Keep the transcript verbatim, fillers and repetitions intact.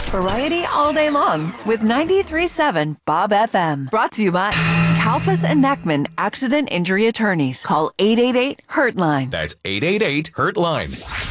Variety all day long with ninety-three point seven Bob F M. Brought to you by Kalfas and Neckman Accident Injury Attorneys. Call eight eight eight, hurt line. That's eight eight eight, hurt line.